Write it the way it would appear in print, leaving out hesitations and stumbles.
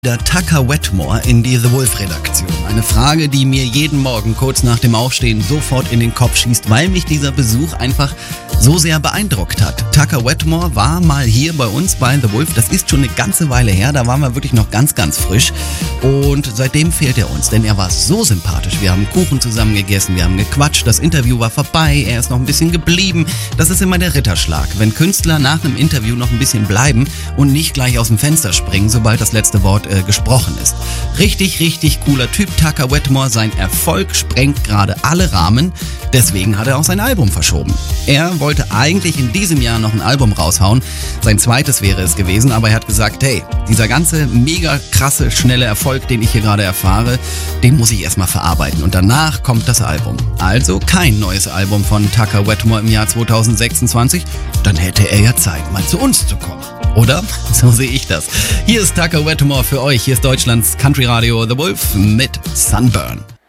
Der Tucker Wetmore in die The Wolf-Redaktion. Eine Frage, die mir jeden Morgen kurz nach dem Aufstehen sofort in den Kopf schießt, weil mich dieser Besuch einfach so sehr beeindruckt hat. Tucker Wetmore war mal hier bei uns bei The Wolf. Das ist schon eine ganze Weile her. Da waren wir wirklich noch ganz, ganz frisch. Und seitdem fehlt er uns, denn er war so sympathisch. Wir haben Kuchen zusammen gegessen, wir haben gequatscht. Das Interview war vorbei. Er ist noch ein bisschen geblieben. Das ist immer der Ritterschlag, wenn Künstler nach einem Interview noch ein bisschen bleiben und nicht gleich aus dem Fenster springen, sobald das letzte Wort gesprochen ist. Richtig, richtig cooler Typ, Tucker Wetmore. Sein Erfolg sprengt gerade alle Rahmen. Deswegen hat er auch sein Album verschoben. Er wollte eigentlich in diesem Jahr noch ein Album raushauen. Sein zweites wäre es gewesen, aber er hat gesagt, hey, dieser ganze mega krasse, schnelle Erfolg, den ich hier gerade erfahre, den muss ich erstmal verarbeiten. Und danach kommt das Album. Also kein neues Album von Tucker Wetmore im Jahr 2026. Dann hätte er ja Zeit, mal zu uns zu kommen. Oder? So sehe ich das. Hier ist Tucker Wetmore für euch. Hier ist Deutschlands Country Radio The Wolf mit Sunburn.